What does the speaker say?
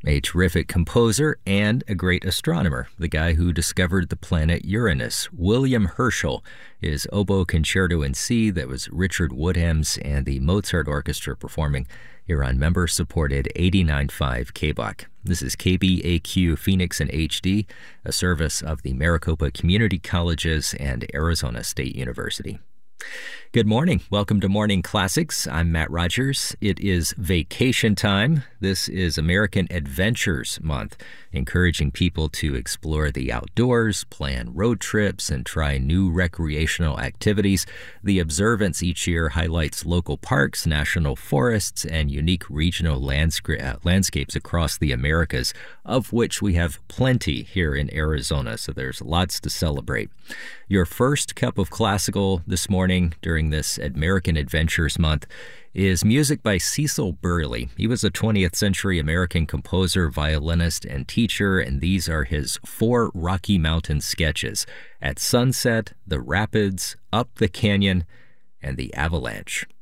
a terrific composer and a great astronomer, the guy who discovered the planet Uranus. William Herschel, his oboe concerto in C that was Richard Woodham's and the Mozart Orchestra performing here on member-supported 89.5 KBOC. This is KBAQ Phoenix in HD, a service of the Maricopa Community Colleges and Arizona State University. Good morning. Welcome to Morning Classics. I'm Matt Rogers. It is vacation time. This is American Adventures Month, encouraging people to explore the outdoors, plan road trips, and try new recreational activities. The observance each year highlights local parks, national forests, and unique regional landscapes across the Americas, of which we have plenty here in Arizona, so there's lots to celebrate. Your first cup of classical this morning during this American Adventures Month is music by Cecil Burley. He was a 20th century American composer, violinist, and teacher, and these are his 4 Rocky Mountain sketches: At Sunset, The Rapids, Up the Canyon, and The Avalanche.